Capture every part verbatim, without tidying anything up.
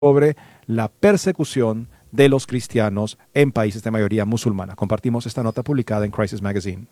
sobre la persecución de los cristianos en países de mayoría musulmana. Compartimos esta nota publicada en Crisis Magazine.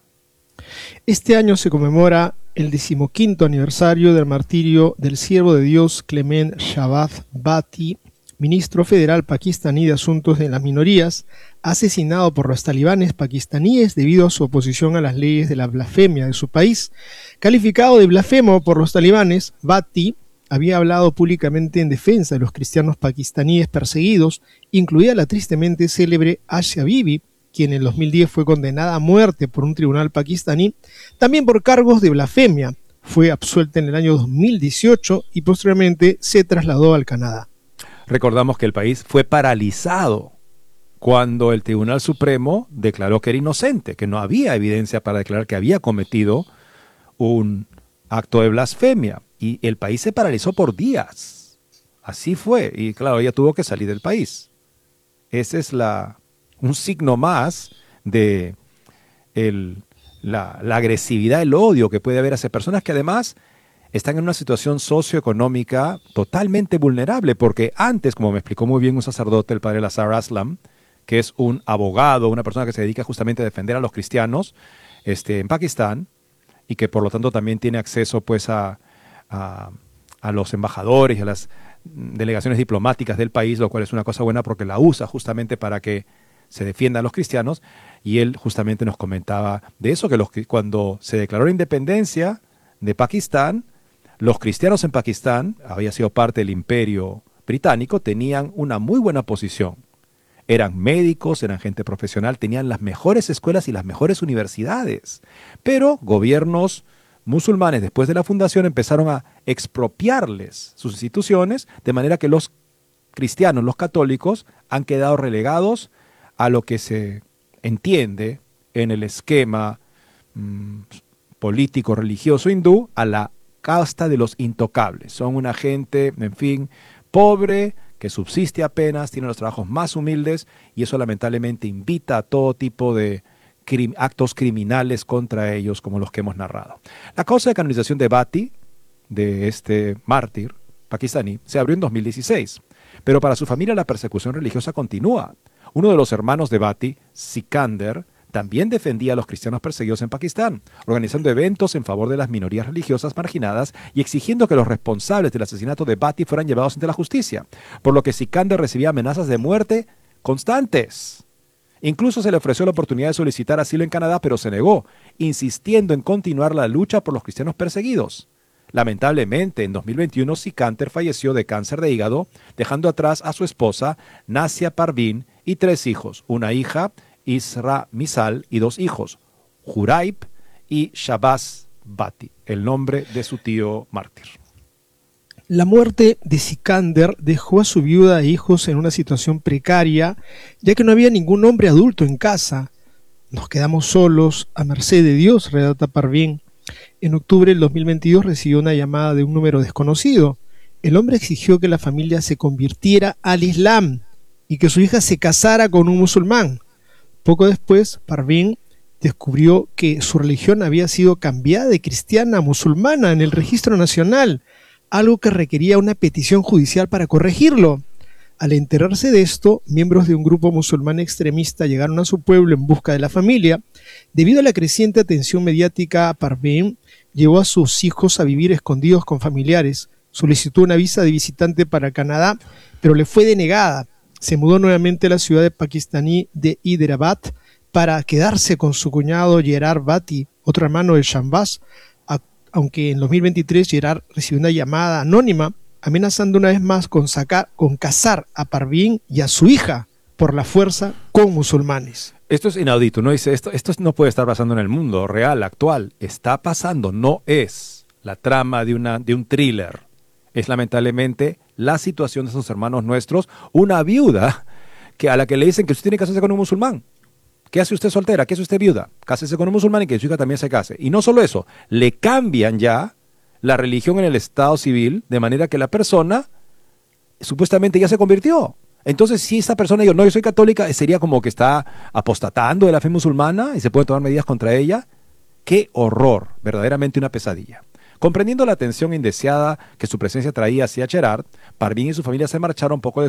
Este año se conmemora el decimoquinto aniversario del martirio del siervo de Dios Clement Shahbaz Bhatti, ministro federal pakistaní de Asuntos de las Minorías, asesinado por los talibanes pakistaníes debido a su oposición a las leyes de la blasfemia de su país. Calificado de blasfemo por los talibanes, Bhatti había hablado públicamente en defensa de los cristianos pakistaníes perseguidos, incluida la tristemente célebre Asia Bibi, quien en dos mil diez fue condenada a muerte por un tribunal pakistaní, también por cargos de blasfemia. Fue absuelta en el año dos mil dieciocho y posteriormente se trasladó al Canadá. Recordamos que el país fue paralizado cuando el Tribunal Supremo declaró que era inocente, que no había evidencia para declarar que había cometido un acto de blasfemia. Y el país se paralizó por días. Así fue. Y claro, ella tuvo que salir del país. Ese es la, un signo más de el, la, la agresividad, el odio que puede haber hacia personas que además están en una situación socioeconómica totalmente vulnerable, porque antes, como me explicó muy bien un sacerdote, el padre Lazar Aslam, que es un abogado, una persona que se dedica justamente a defender a los cristianos este, en Pakistán, y que por lo tanto también tiene acceso pues a, a, a los embajadores y a las delegaciones diplomáticas del país, lo cual es una cosa buena porque la usa justamente para que se defiendan a los cristianos, y él justamente nos comentaba de eso, que los, cuando se declaró la independencia de Pakistán, los cristianos en Pakistán, había sido parte del imperio británico, tenían una muy buena posición. Eran médicos, eran gente profesional, tenían las mejores escuelas y las mejores universidades. Pero gobiernos musulmanes después de la fundación empezaron a expropiarles sus instituciones, de manera que los cristianos, los católicos, han quedado relegados a lo que se entiende en el esquema mmm, político religioso hindú, a la casta de los intocables. Son una gente, en fin, pobre, que subsiste apenas, tiene los trabajos más humildes, y eso lamentablemente invita a todo tipo de crim- actos criminales contra ellos, como los que hemos narrado. La causa de canonización de Bhatti, de este mártir pakistaní, se abrió en dos mil dieciséis, pero para su familia la persecución religiosa continúa. Uno de los hermanos de Bhatti, Sikander, también defendía a los cristianos perseguidos en Pakistán, organizando eventos en favor de las minorías religiosas marginadas y exigiendo que los responsables del asesinato de Bhatti fueran llevados ante la justicia, por lo que Sikander recibía amenazas de muerte constantes. Incluso se le ofreció la oportunidad de solicitar asilo en Canadá, pero se negó, insistiendo en continuar la lucha por los cristianos perseguidos. Lamentablemente, en dos mil veintiuno, Sikander falleció de cáncer de hígado, dejando atrás a su esposa, Nasia Parveen, y tres hijos, una hija, Isra Misal, y dos hijos, Juraib y Shahbaz Bhatti, el nombre de su tío mártir. La muerte de Sikander dejó a su viuda e hijos en una situación precaria, ya que no había ningún hombre adulto en casa. Nos quedamos solos, a merced de Dios, relata Parveen. En octubre del dos mil veintidós recibió una llamada de un número desconocido. El hombre exigió que la familia se convirtiera al Islam y que su hija se casara con un musulmán. Poco después, Parveen descubrió que su religión había sido cambiada de cristiana a musulmana en el registro nacional, algo que requería una petición judicial para corregirlo. Al enterarse de esto, miembros de un grupo musulmán extremista llegaron a su pueblo en busca de la familia. Debido a la creciente atención mediática, Parveen llevó a sus hijos a vivir escondidos con familiares. Solicitó una visa de visitante para Canadá, pero le fue denegada. Se mudó nuevamente a la ciudad de pakistaní de Hyderabad para quedarse con su cuñado Gerard Bhatti, otro hermano de Shahbaz, aunque en dos mil veintitrés Gerard recibió una llamada anónima amenazando una vez más con, sacar, con casar a Parveen y a su hija por la fuerza con musulmanes. Esto es inaudito, ¿no? Dice, esto, esto no puede estar pasando en el mundo real, actual. Está pasando, no es la trama de, una, de un thriller. Es lamentablemente la situación de esos hermanos nuestros, una viuda que a la que le dicen que usted tiene que casarse con un musulmán. ¿Qué hace usted soltera? ¿Qué hace usted viuda? Cásese con un musulmán y que su hija también se case. Y no solo eso, le cambian ya la religión en el estado civil, de manera que la persona supuestamente ya se convirtió. Entonces, si esa persona dice, no, yo soy católica, sería como que está apostatando de la fe musulmana y se pueden tomar medidas contra ella. ¡Qué horror! Verdaderamente una pesadilla. Comprendiendo la atención indeseada que su presencia traía hacia Gerard, Parveen y su familia se marcharon poco